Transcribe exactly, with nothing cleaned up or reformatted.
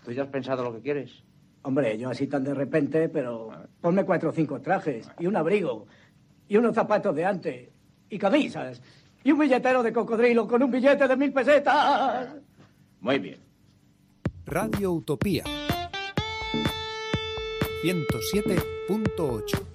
¿Tú ya has pensado lo que quieres? Hombre, yo así tan de repente, pero ponme cuatro o cinco trajes y un abrigo y unos zapatos de antes y camisas y un billetero de cocodrilo con un billete de mil pesetas. Muy bien. Radio Utopía ciento siete punto ocho.